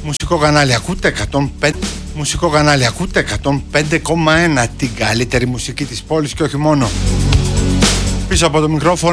Μουσικό κανάλι ακούτε 105. Μουσικό κανάλι ακούτε 105,1. Την καλύτερη μουσική της πόλης και όχι μόνο. Πίσω από το μικρόφωνο